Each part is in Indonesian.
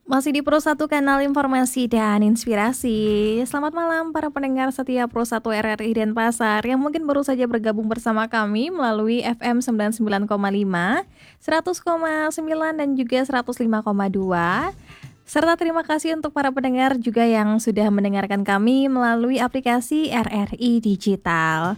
Masih di Pro 1 Kanal Informasi dan Inspirasi. Selamat malam para pendengar setia Pro 1 RRI Denpasar yang mungkin baru saja bergabung bersama kami melalui FM 99,5, 100,9 dan juga 105,2. Serta terima kasih untuk para pendengar juga yang sudah mendengarkan kami melalui aplikasi RRI Digital.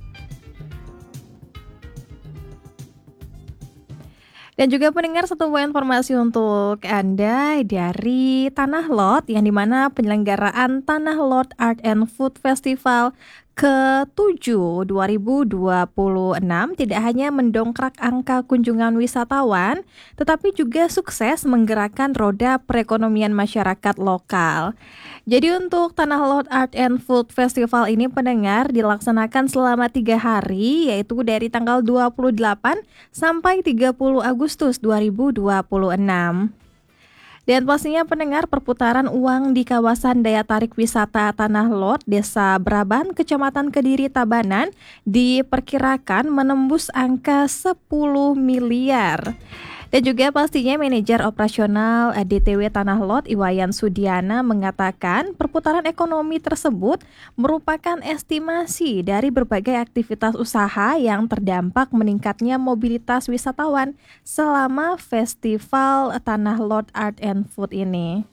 Dan juga pendengar, satu buah informasi untuk Anda dari Tanah Lot, yang dimana penyelenggaraan Tanah Lot Art and Food Festival ke-7 2026 tidak hanya mendongkrak angka kunjungan wisatawan, tetapi juga sukses menggerakkan roda perekonomian masyarakat lokal. Jadi untuk Tanah Lot Art and Food Festival ini pendengar dilaksanakan selama 3 hari, yaitu dari tanggal 28 sampai 30 Agustus 2026. Dan pastinya pendengar, perputaran uang di kawasan daya tarik wisata Tanah Lot, Desa Braban, Kecamatan Kediri, Tabanan diperkirakan menembus angka 10 miliar. Dan juga pastinya manajer operasional DTW Tanah Lot, Iwayan Sudiana, mengatakan perputaran ekonomi tersebut merupakan estimasi dari berbagai aktivitas usaha yang terdampak meningkatnya mobilitas wisatawan selama Festival Tanah Lot Art and Food ini.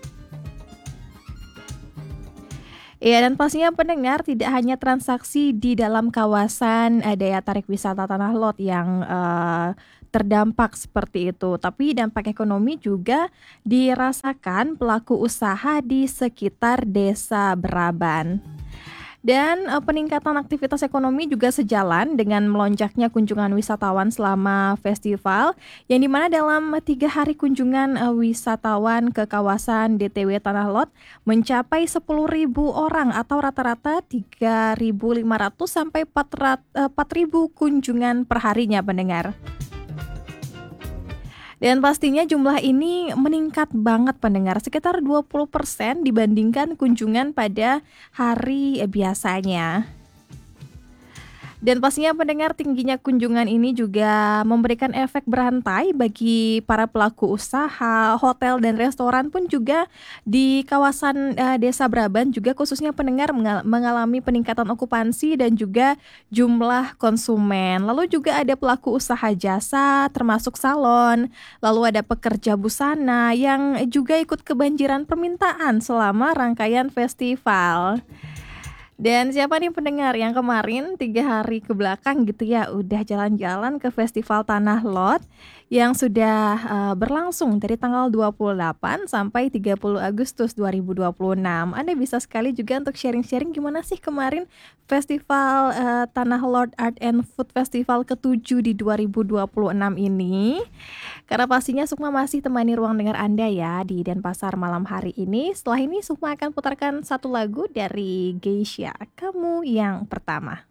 Ya, dan pastinya pendengar, tidak hanya transaksi di dalam kawasan daya tarik wisata Tanah Lot yang terdampak seperti itu, tapi dampak ekonomi juga dirasakan pelaku usaha di sekitar Desa Braban. Dan peningkatan aktivitas ekonomi juga sejalan dengan melonjaknya kunjungan wisatawan selama festival, yang dimana dalam 3 hari kunjungan wisatawan ke kawasan DTW Tanah Lot mencapai 10.000 orang atau rata-rata 3.500 sampai 4.000 kunjungan perharinya pendengar. Dan pastinya jumlah ini meningkat banget pendengar, sekitar 20% dibandingkan kunjungan pada hari biasanya. Dan pastinya pendengar, tingginya kunjungan ini juga memberikan efek berantai bagi para pelaku usaha, hotel dan restoran pun juga di kawasan Desa Braban juga khususnya pendengar mengalami peningkatan okupansi dan juga jumlah konsumen. Lalu juga ada pelaku usaha jasa termasuk salon, lalu ada pekerja busana yang juga ikut kebanjiran permintaan selama rangkaian festival. Dan siapa nih pendengar yang kemarin 3 hari ke belakang gitu ya udah jalan-jalan ke Festival Tanah Lot yang sudah berlangsung dari tanggal 28 sampai 30 Agustus 2026. Anda bisa sekali juga untuk sharing-sharing gimana sih kemarin Festival Tanah Lot Art and Food Festival ke-7 di 2026 ini. Karena pastinya Sukma masih temani ruang dengar Anda ya di Denpasar malam hari ini. Setelah ini Sukma akan putarkan satu lagu dari Geisha, Kamu Yang Pertama.